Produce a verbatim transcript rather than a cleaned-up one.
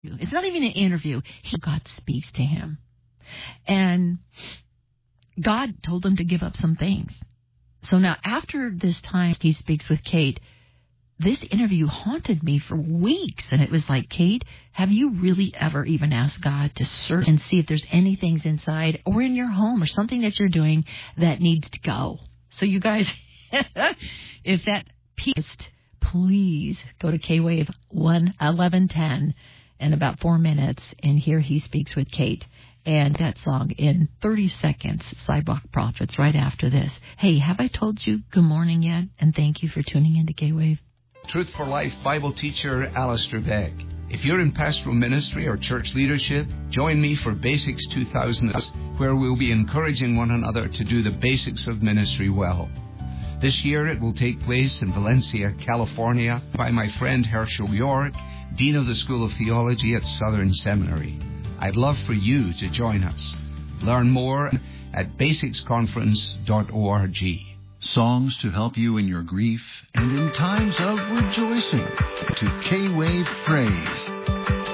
It's not even an interview. He, God speaks to him. And God told him to give up some things. So now after this time he speaks with Kate, this interview haunted me for weeks. And it was like, Kate, have you really ever even asked God to search and see if there's any things inside or in your home or something that you're doing that needs to go? So you guys, if that piqued, please go to K-Wave one eleven ten in about four minutes, and here he speaks with Kate. And that song in thirty seconds, Sidewalk Prophets, right after this. Hey, have I told you good morning yet? And thank you for tuning into K-Wave. Truth for Life Bible teacher Alistair Begg. If you're in pastoral ministry or church leadership, join me for Basics two thousand, where we'll be encouraging one another to do the basics of ministry well. This year it will take place in Valencia, California, by my friend Herschel York, Dean of the School of Theology at Southern Seminary. I'd love for you to join us. Learn more at basics conference dot org. Songs to help you in your grief and in times of rejoicing. To K-Wave Praise.